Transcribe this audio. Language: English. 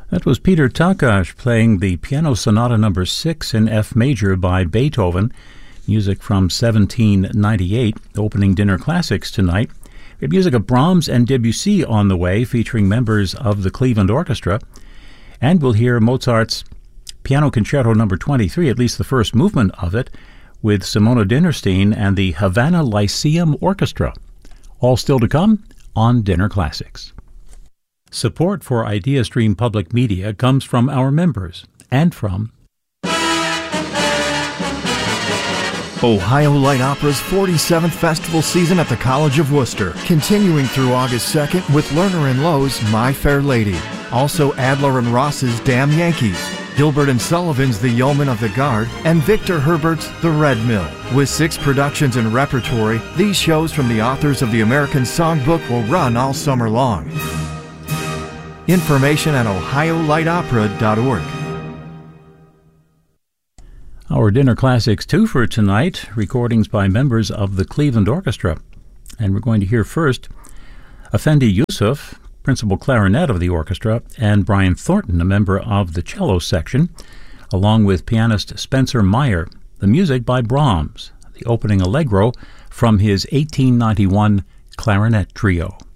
That was Peter Takacs playing the Piano Sonata No. 6 in F major by Beethoven, music from 1798, opening Dinner Classics tonight. We have music of Brahms and Debussy on the way, featuring members of the Cleveland Orchestra. And we'll hear Mozart's Piano Concerto No. 23, at least the first movement of it, with Simona Dinnerstein and the Havana Lyceum Orchestra. All still to come on Dinner Classics. Support for IdeaStream Public Media comes from our members and from Ohio Light Opera's 47th festival season at the College of Worcester, continuing through August 2nd with Lerner and Lowe's My Fair Lady. Also Adler and Ross's Damn Yankees, Gilbert and Sullivan's The Yeoman of the Guard, and Victor Herbert's The Red Mill. With 6 productions in repertory, these shows from the authors of the American Songbook will run all summer long. Information at ohiolightopera.org. Our Dinner Classics 2 for tonight, recordings by members of the Cleveland Orchestra. And we're going to hear first Effendi Yusuf, principal clarinet of the orchestra, and Brian Thornton, a member of the cello section, along with pianist Spencer Meyer. The music by Brahms, the opening allegro from his 1891 clarinet trio.